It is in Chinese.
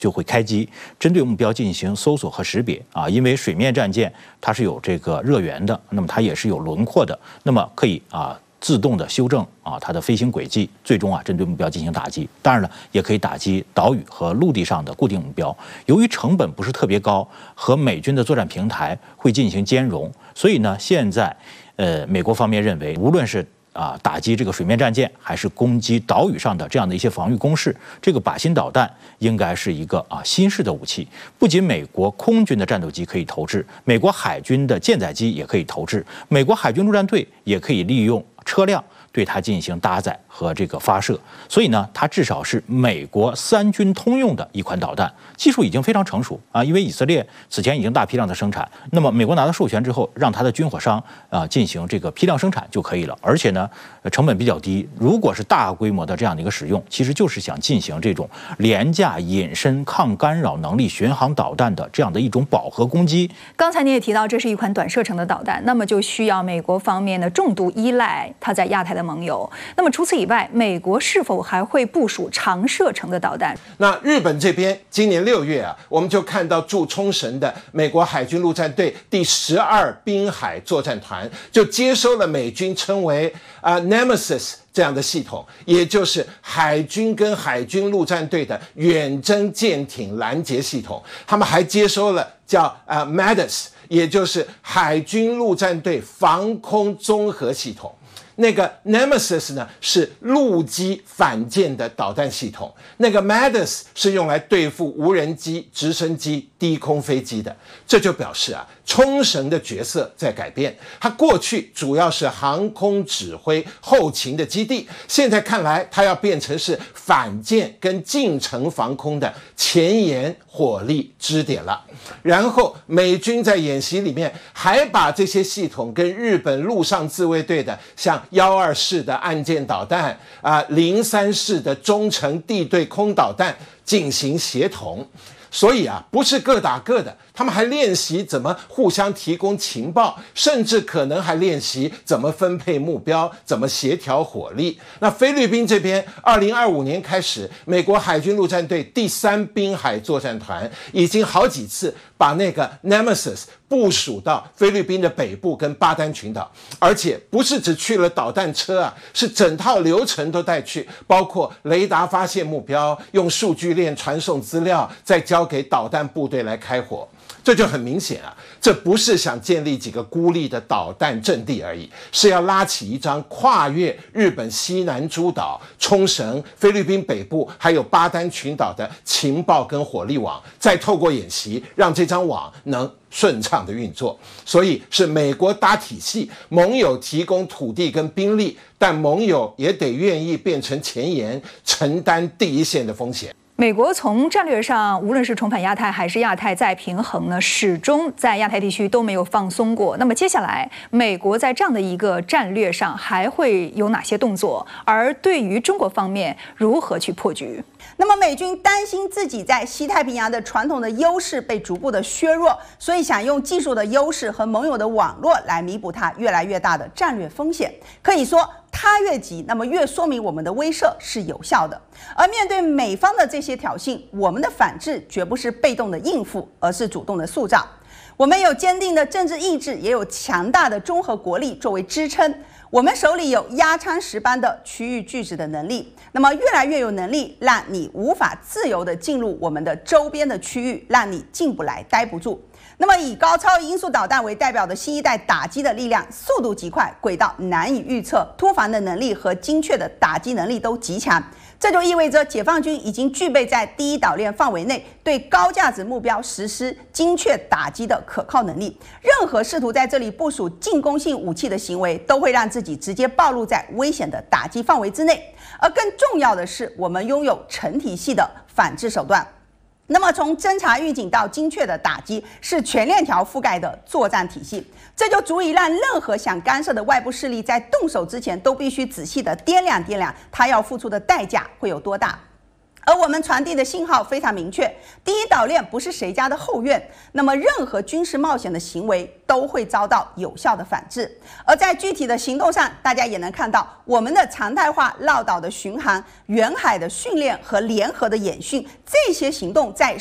就会开机，针对目标进行搜索和识别啊，因为水面战舰它是有这个热源的，那么它也是有轮廓的，那么可以自动的修正它的飞行轨迹，最终针对目标进行打击。当然了，也可以打击岛屿和陆地上的固定目标。由于成本不是特别高，和美军的作战平台会进行兼容，所以呢，现在美国方面认为，无论是打击这个水面战舰，还是攻击岛屿上的这样的一些防御工事，这个靶心导弹应该是一个新式的武器。不仅美国空军的战斗机可以投掷，美国海军的舰载机也可以投掷，美国海军陆战队也可以利用车辆对它进行搭载和这个发射。所以呢，它至少是美国三军通用的一款导弹，技术已经非常成熟因为以色列此前已经大批量的生产，那么美国拿到授权之后，让它的军火商进行这个批量生产就可以了，而且呢，成本比较低。如果是大规模的这样的一个使用，其实就是想进行这种廉价、隐身、抗干扰能力巡航导弹的这样的一种饱和攻击。 刚才你也提到，这是一款短射程的导弹，那么就需要美国方面的重度依赖它在亚太的盟友。那么除此以外，美国是否还会部署长射程的导弹？ 那日本这边今年6月我们就看到驻冲绳的美国海军陆战队第12滨海作战团就接收了美军称为Nemesis 这样的系统，也就是海军跟海军陆战队的远征舰艇拦截系统。他们还接收了叫MADIS， 也就是海军陆战队防空综合系统。那个 Nemesis 呢是陆基反舰的导弹系统，那个 MADIS 是用来对付无人机、直升机、低空飞机的。这就表示冲绳的角色在改变，它过去主要是航空指挥后勤的基地，现在看来它要变成是反舰跟近程防空的前沿火力支点了。然后美军在演习里面还把这些系统跟日本陆上自卫队的像12式的岸舰导弹03式的中程地对空导弹进行协同。所以不是各打各的，他们还练习怎么互相提供情报，甚至可能还练习怎么分配目标，怎么协调火力。那菲律宾这边2025年开始，美国海军陆战队第3滨海作战团已经好几次把那个 Nemesis 部署到菲律宾的北部跟巴丹群岛，而且不是只去了导弹车是整套流程都带去，包括雷达发现目标，用数据链传送资料，再交给导弹部队来开火。这就很明显这不是想建立几个孤立的导弹阵地而已，是要拉起一张跨越日本西南诸岛、冲绳、菲律宾北部还有巴丹群岛的情报跟火力网，再透过演习让这张网能顺畅的运作。所以是美国搭体系，盟友提供土地跟兵力，但盟友也得愿意变成前沿，承担第一线的风险。 美国从战略上，无论是重返亚太还是亚太再平衡呢，始终在亚太地区都没有放松过。那么接下来，美国在这样的一个战略上还会有哪些动作？而对于中国方面，如何去破局？ 那么美军担心自己在西太平洋的传统的优势被逐步的削弱，所以想用技术的优势和盟友的网络来弥补它越来越大的战略风险。可以说，它越急，那么越说明我们的威慑是有效的。而面对美方的这些挑衅，我们的反制绝不是被动的应付，而是主动的塑造。我们有坚定的政治意志，也有强大的综合国力作为支撑。我们手里有压舱石般的区域拒止的能力，那么越来越有能力让你无法自由地进入我们的周边的区域，让你进不来、待不住。那么以高超音速导弹为代表的新一代打击的力量，速度极快，轨道难以预测，突防的能力和精确的打击能力都极强。这就意味着解放军已经具备在第一岛链范围内对高价值目标实施精确打击的可靠能力。任何试图在这里部署进攻性武器的行为，都会让自己直接暴露在危险的打击范围之内。而更重要的是，我们拥有成体系的反制手段。那么从侦察预警到精确的打击，是全链条覆盖的作战体系，这就足以让任何想干涉的外部势力在动手之前都必须仔细的掂量掂量，它要付出的代价会有多大。 而我们传递的信号非常明确，第一岛链不是谁家的后院，那么任何军事冒险的行为都会遭到有效的反制。而在具体的行动上，大家也能看到我们的常态化绕岛的巡航、远海的训练和联合的演训，这些行动在